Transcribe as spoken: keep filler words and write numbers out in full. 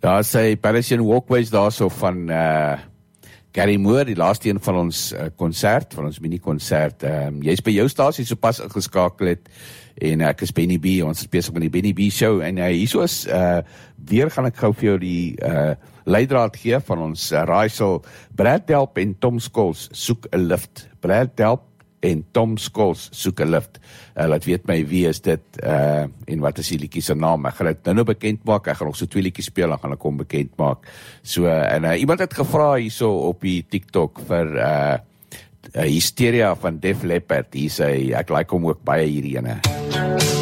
Daar is hy Parisian Walkways daar so van uh, Gary Moore, die laaste een van ons uh, concert, van ons mini-concert. Um, jy is by jou stasie so pas ingeskakel het, en ek is Benny B, ons is bezig met die Benny B show, en uh, hier so is, uh, weer gaan ek gou vir jou die uh, leidraad gee van ons uh, raaisel, Brad Delp en Tom Scholes, soek 'n lift. Brad Delp en Tom Scholes, soek 'n lift. Uh, laat weet my wie is dit, uh, en wat is die liedjie se naam. Ek gaan dit nou nou bekend maak, ek gaan nog so twee liedjies speel, dan gaan ek hom bekend maak. So, en uh, iemand het gevra hierso op die TikTok vir uh, uh, Hysteria van Def Leppard, hier sê, ek like hom ook baie hierdie ene.